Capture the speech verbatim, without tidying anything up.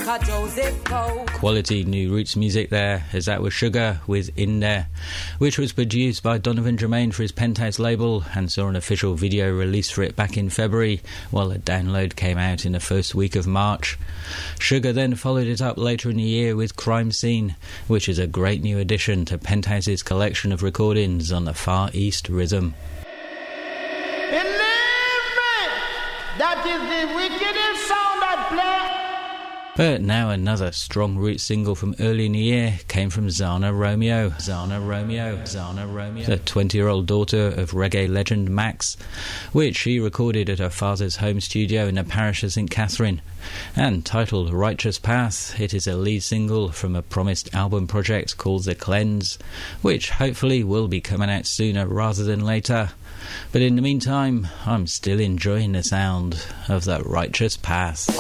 a Joseph Cole. Quality new roots music there, as that was Sugar with In There, which was produced by Donovan Germain for his Penthouse label and saw an official video release for it back in February, while a download came out in the first week of March. Sugar then followed it up later in the year with Crime Scene, which is a great new addition to Penthouse's collection of recordings on the Far East Rhythm. Believe me, that is the wickedest sound that play. But now another strong root single from early in the year came from Zana Romeo. Zana Romeo. Zana Romeo. The twenty-year-old daughter of reggae legend Max, which she recorded at her father's home studio in the parish of Saint Catherine. And titled Righteous Path, it is a lead single from a promised album project called The Cleanse, which hopefully will be coming out sooner rather than later. But in the meantime, I'm still enjoying the sound of that Righteous Path.